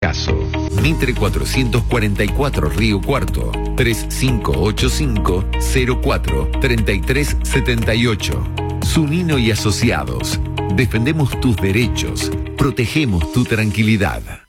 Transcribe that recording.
caso. Mitre 444 Río Cuarto, 3585-04-3378. Zunino y Asociados. Defendemos tus derechos. Protegemos tu tranquilidad.